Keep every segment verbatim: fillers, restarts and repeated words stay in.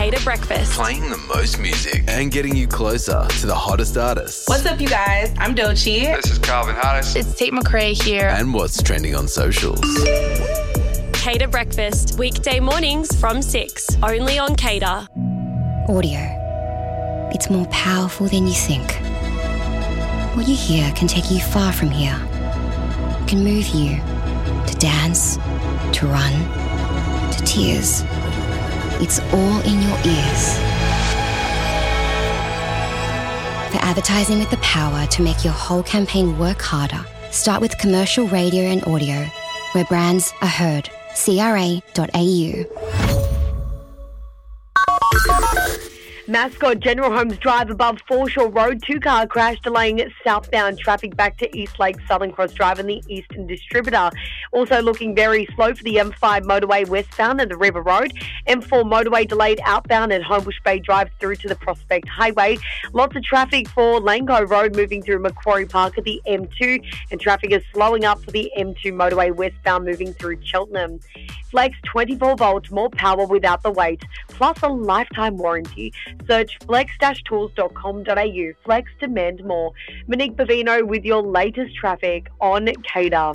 Cater Breakfast. Playing the most music and getting you closer to the hottest artists. What's up, you guys? I'm Doechii. This is Calvin Harris. It's Tate McRae here. And what's trending on socials. Cater Breakfast, weekday mornings from six, only on Cater. Audio. It's more powerful than you think. What you hear can take you far from here. It can move you to dance, to run, to tears. It's all in your ears. For advertising with the power to make your whole campaign work harder, start with commercial radio and audio, where brands are heard. C R A dot A U. Mascot General Homes Drive above Foreshore Road, two-car crash delaying southbound traffic back to East Lake Southern Cross Drive and the Eastern Distributor. Also looking very slow for the M five motorway westbound and the River Road. M four motorway delayed outbound at Homebush Bay Drive through to the Prospect Highway. Lots of traffic for Lango Road moving through Macquarie Park at the M two, and traffic is slowing up for the M two motorway westbound moving through Cheltenham. Flex twenty-four volt, more power without the wait, plus a lifetime warranty. Search flex dash tools dot com dot a u. Flex, demand more. Monique Bavino with your latest traffic on Cater.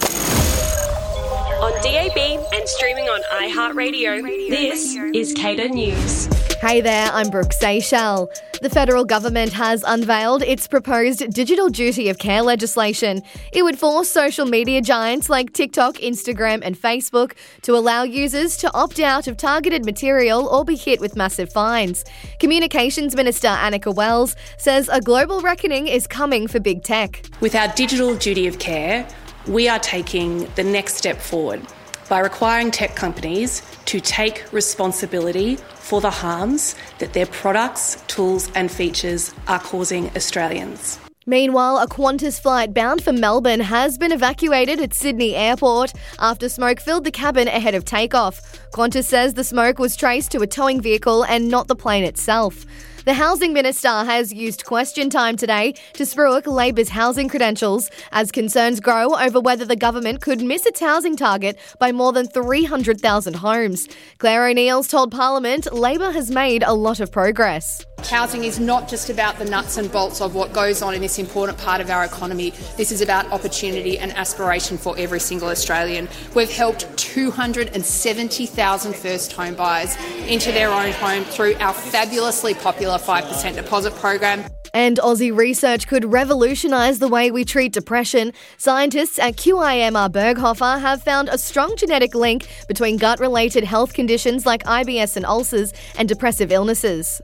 On D A B and streaming on iHeartRadio, this is Cater News. Hey there, I'm Brooke Seychelles. The federal government has unveiled its proposed digital duty of care legislation. It would force social media giants like TikTok, Instagram and Facebook to allow users to opt out of targeted material or be hit with massive fines. Communications Minister Annika Wells says a global reckoning is coming for big tech. With our digital duty of care, we are taking the next step forward by requiring tech companies to take responsibility for the harms that their products, tools and features are causing Australians. Meanwhile, a Qantas flight bound for Melbourne has been evacuated at Sydney Airport after smoke filled the cabin ahead of takeoff. Qantas says the smoke was traced to a towing vehicle and not the plane itself. The Housing Minister has used question time today to spruik Labor's housing credentials as concerns grow over whether the government could miss its housing target by more than three hundred thousand homes. Claire O'Neill's told Parliament Labor has made a lot of progress. Housing is not just about the nuts and bolts of what goes on in this important part of our economy. This is about opportunity and aspiration for every single Australian. We've helped two hundred seventy thousand first home buyers into their own home through our fabulously popular five percent deposit program. And Aussie research could revolutionise the way we treat depression. Scientists at Q I M R Berghofer have found a strong genetic link between gut-related health conditions like I B S and ulcers and depressive illnesses.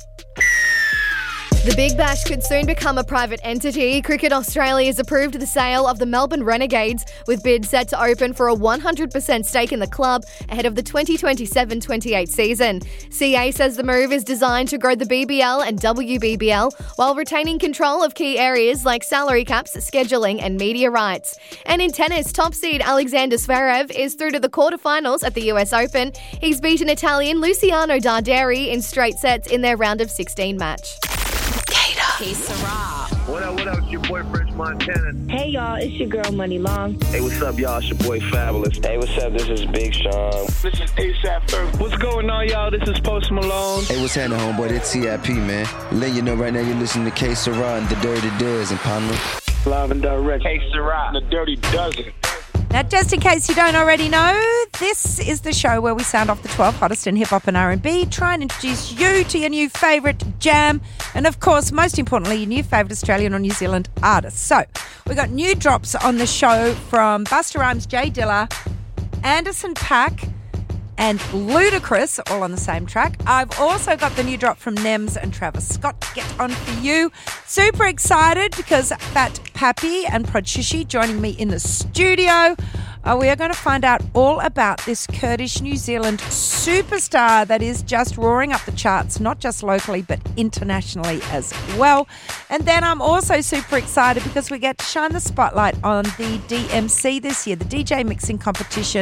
The Big Bash could soon become a private entity. Cricket Australia has approved the sale of the Melbourne Renegades, with bids set to open for a one hundred percent stake in the club ahead of the twenty twenty-seven twenty-eight season. C A says the move is designed to grow the B B L and W B B L while retaining control of key areas like salary caps, scheduling and media rights. And in tennis, top seed Alexander Zverev is through to the quarterfinals at the U S Open. He's beaten Italian Luciano Darderi in straight sets in their round of sixteen match. Hey, Sarah. What up, what up? It's your boy, French Montana. Hey, y'all. It's your girl, Money Long. Hey, what's up, y'all? It's your boy, Fabulous. Hey, what's up? This is Big Sean. This is ASAP Ferg. What's going on, y'all? This is Post Malone. Hey, what's happening, homeboy? It's T I P, man. Let you know right now you're listening to K Sarah and the Dirty Dozen, partner. Live and direct. K Sarah, the Dirty Dozen. Now, just in case you don't already know, this is the show where we sound off the twelve hottest in hip-hop and R and B, try and introduce you to your new favourite jam, and of course, most importantly, your new favourite Australian or New Zealand artist. So, we got new drops on the show from Busta Rhymes, Jay Dilla, Anderson .Paak, and Ludacris, all on the same track. I've also got the new drop from Nems and Travis Scott, Get On For You. Super excited because Fat Pappy and Prodshishi joining me in the studio. Uh, we are going to find out all about this Kurdish New Zealand superstar that is just roaring up the charts, not just locally, but internationally as well. And then I'm also super excited because we get to shine the spotlight on the D M C this year, the D J Mixing Competition,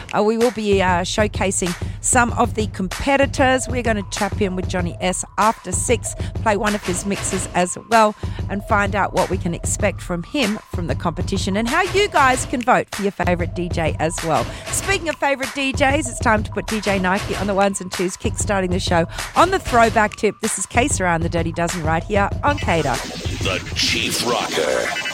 Uh, we will be uh, showcasing some of the competitors. We're going to tap in with Johnny S after six, play one of his mixes as well, and find out what we can expect from him from the competition and how you guys can vote for your favourite D J as well. Speaking of favourite D Js, it's time to put D J Nike on the ones and twos, kickstarting the show on the throwback tip. This is Case Around the Dirty Dozen right here on Cater. The Chief Rocker.